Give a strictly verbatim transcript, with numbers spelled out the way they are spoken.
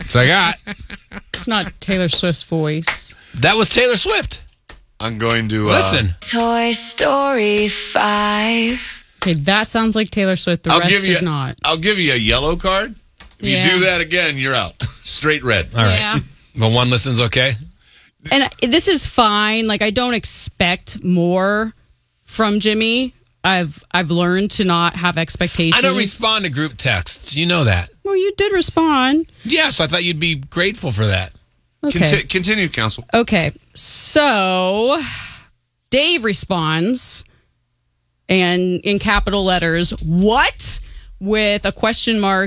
So I got. It's not Taylor Swift's voice. That was Taylor Swift. I'm going to... Uh, Listen. Toy Story five. Okay, that sounds like Taylor Swift. The I'll rest give you, is not. I'll give you a yellow card. If Yeah. you do that again, you're out. Straight red. All right. Yeah. But one listen's okay? And this is fine. Like, I don't expect more from Jimmy. I've I've learned to not have expectations. I don't respond to group texts. You know that. Well, you did respond. Yes, I thought you'd be grateful for that. Okay. Conti- continue, counsel. Okay. So Dave responds, and in capital letters, what? With a question mark